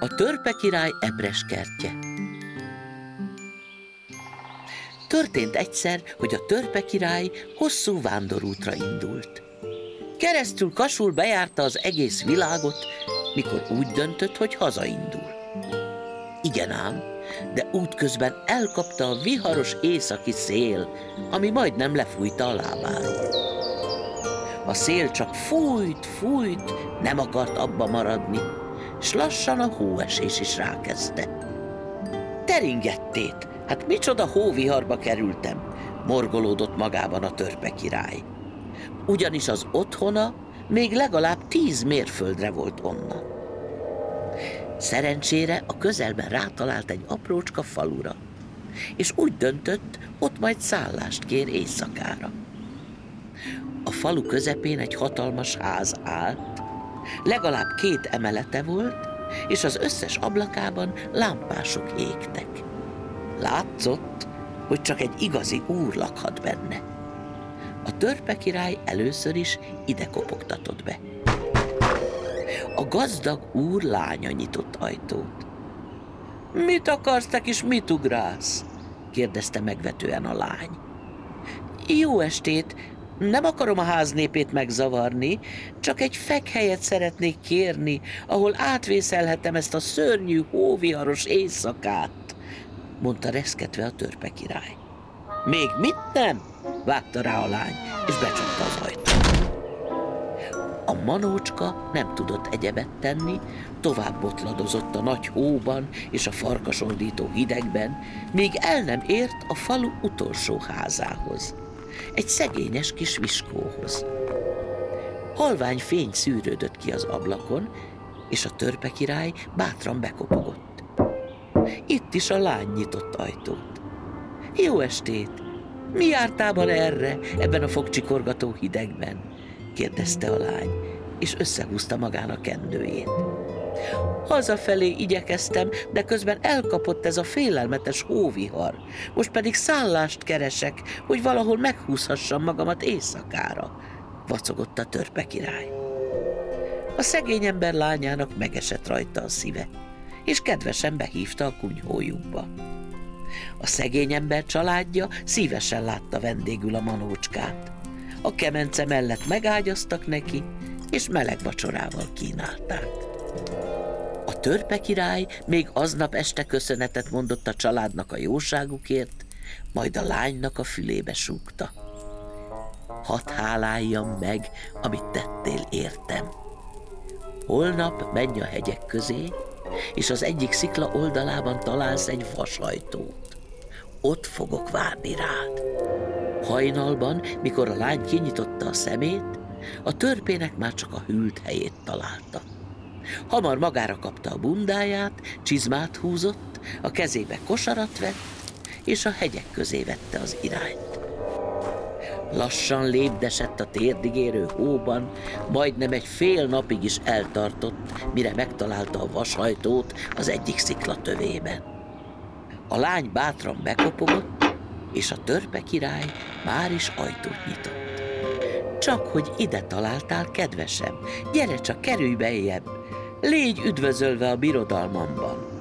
A törpe király ebreskertje. Történt egyszer, hogy a törpe király hosszú vándorútra indult. Keresztül kasul bejárta az egész világot, mikor úgy döntött, hogy hazaindul. Igen ám, de útközben elkapta a viharos északi szél, ami majdnem lefújta a lábáról. A szél csak fújt, nem akart abba maradni, s lassan a hóesés is rákezdte. Teringettét, hát micsoda hóviharba kerültem, morgolódott magában a törpe király. Ugyanis az otthona még legalább 10 mérföldre volt onnan. Szerencsére a közelben rátalált egy aprócska falura, és úgy döntött, ott majd szállást kér éjszakára. A falu közepén egy hatalmas ház állt, legalább 2 emelete volt, és az összes ablakában lámpások égtek. Látszott, hogy csak egy igazi úr lakhat benne. A törpe király először is ide kopogtatott be. A gazdag úr lánya nyitott ajtót. Mit akarsz, te kis mit ugrálsz? Kérdezte megvetően a lány. Jó estét, nem akarom a ház népét megzavarni, csak egy fekhelyet szeretnék kérni, ahol átvészelhetem ezt a szörnyű hóviharos éjszakát, mondta reszketve a törpe király. Még mit nem? Vágta rá a lány, és becsukta az ajtót. A manócska nem tudott egyebet tenni, tovább botladozott a nagy hóban és a farkasondító hidegben, míg el nem ért a falu utolsó házához, egy szegényes kis viskóhoz. Halvány fény szűrődött ki az ablakon, és a törpe király bátran bekopogott. Itt is a lány nyitott ajtót. Jó estét! Mi jártában erre, ebben a fogcsikorgató hidegben? Kérdezte a lány, és összehúzta magának kendőjét. Hazafelé igyekeztem, de közben elkapott ez a félelmetes hóvihar. Most pedig szállást keresek, hogy valahol meghúzhassam magamat éjszakára, vacogott a törpe király. A szegény ember lányának megesett rajta a szíve, és kedvesen behívta a kunyhójukba. A szegény ember családja szívesen látta vendégül a manócskát. A kemence mellett megágyaztak neki, és meleg vacsorával kínálták. A törpe király még aznap este köszönetet mondott a családnak a jóságukért, majd a lánynak a fülébe súgta. Hadd háláljam meg, amit tettél értem. Holnap menj a hegyek közé, és az egyik szikla oldalában találsz egy vasajtót. Ott fogok várni rád. Hajnalban, mikor a lány kinyitotta a szemét, a törpének már csak a hűlt helyét találta. Hamar magára kapta a bundáját, csizmát húzott, a kezébe kosarat vett, és a hegyek közé vette az irányt. Lassan lépdesett a térdig érő hóban, majdnem egy fél napig is eltartott, mire megtalálta a vasajtót az egyik szikla tövében. A lány bátran bekopogott, és a törpe király már is ajtót nyitott. Csak hogy ide találtál, kedvesem, gyere csak, kerülj beljebb, légy üdvözölve a birodalmamban.